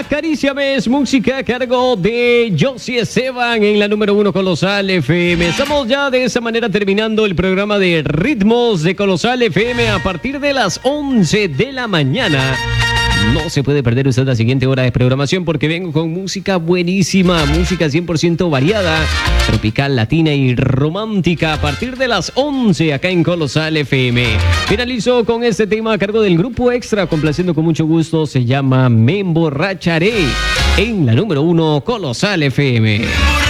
Acaríciame es música a cargo de Josie Esteban en la número 1 Colosal FM. Estamos ya de esa manera terminando el programa de Ritmos de Colosal FM a partir de las 11 de la mañana. No se puede perder usted la siguiente hora de programación porque vengo con música buenísima, música 100% variada, tropical, latina y romántica a partir de las 11 acá en Colosal FM. Finalizo con este tema a cargo del Grupo Extra, complaciendo con mucho gusto, se llama Me Emborracharé en la número 1 Colosal FM.